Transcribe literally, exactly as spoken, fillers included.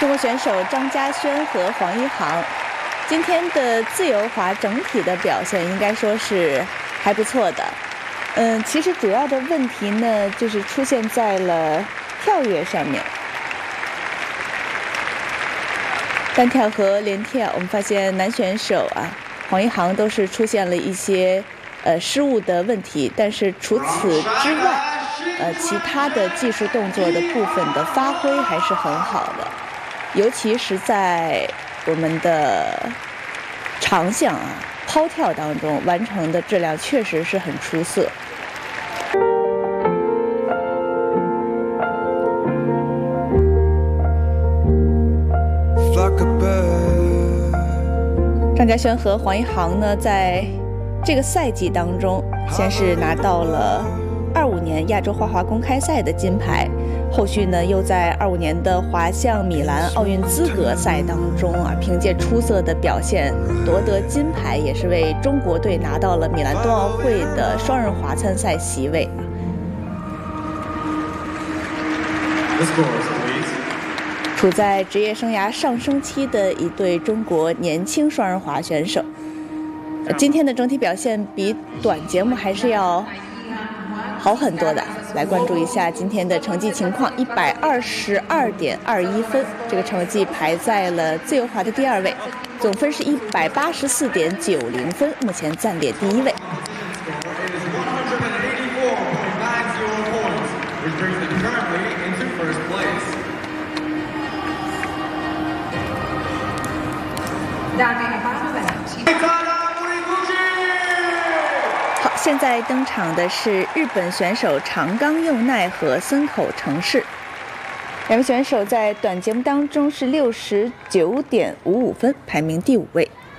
中国选手张家轩和黄一航今天的自由滑整体的表现应该说是还不错的。嗯，其实主要的问题呢，就是出现在了跳跃上面。单跳和连跳，我们发现男选手啊，黄一航都是出现了一些呃失误的问题，但是除此之外，呃，其他的技术动作的部分的发挥还是很好的，尤其是在我们的长项啊抛跳当中完成的质量确实是很出色。张家轩和黄一航呢，在这个赛季当中，先是拿到了二五年亚洲花滑公开赛的金牌，后续呢又在二五年的滑向米兰奥运资格赛当中啊，凭借出色的表现夺得金牌，也是为中国队拿到了米兰冬奥会的双人滑参赛席位。处在职业生涯上升期的一对中国年轻双人滑选手，今天的整体表现比短节目还是要好很多的。来关注一下今天的成绩情况，一百二十二点二一分，这个成绩排在了自由滑的第二位，总分是一百八十四点九零分，目前暂列第一位。好，现在登场的是日本选手长冈佑奈和森口诚士，两位选手在短节目当中是六十九点五五分，排名第五位。